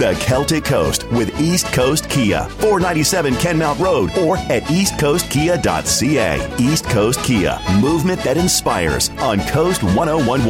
The Celtic Coast with East Coast Kia, 497 Kenmount Road, or at eastcoastkia.ca. East Coast Kia, movement that inspires on Coast 1011.